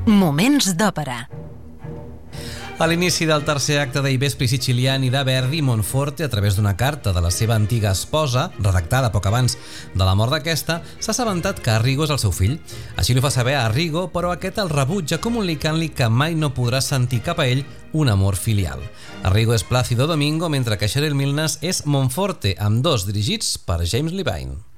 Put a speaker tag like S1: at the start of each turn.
S1: Moments d'òpera.
S2: A l'inici del tercer acte d'I Vespri Siciliani de Verdi, Monforte, a través d'una carta de la seva antiga esposa, redactada poc abans de la mort d'aquesta, s'ha assabentat que Arrigo és el seu fill. Així li fa saber a Arrigo, però aquest el rebutja comunicant-li que mai no podrà sentir cap a ell un amor filial. Arrigo és Plácido Domingo, mentre que Cheryl Milnes és Monforte, amb dos dirigits per James Levine.